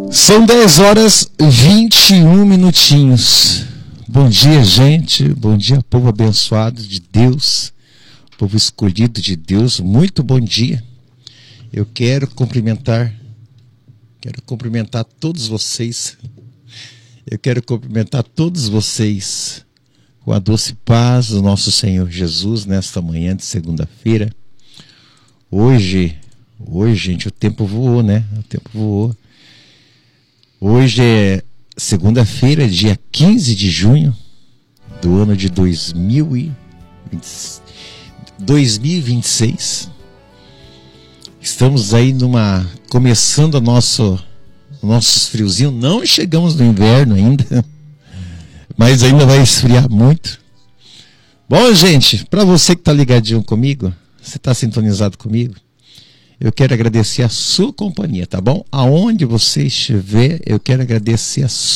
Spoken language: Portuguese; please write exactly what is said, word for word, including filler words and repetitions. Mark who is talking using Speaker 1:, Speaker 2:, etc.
Speaker 1: São dez horas e vinte e um minutinhos. Bom dia, gente. Bom dia, povo abençoado de Deus, povo escolhido de Deus. Muito bom dia. Eu quero cumprimentar, quero cumprimentar todos vocês. Eu quero cumprimentar todos vocês com a doce paz do nosso Senhor Jesus nesta manhã de segunda-feira. Hoje, hoje, gente, o tempo voou, né? O tempo voou. Hoje é segunda-feira, dia quinze de junho do ano de dois mil e vinte e seis. Estamos aí numa começando a nosso nossos friozinhos. Não chegamos no inverno ainda, mas ainda vai esfriar muito. Bom, gente, para você que está ligadinho comigo, você está sintonizado comigo, eu quero agradecer a sua companhia, tá bom? Aonde você estiver, eu quero agradecer a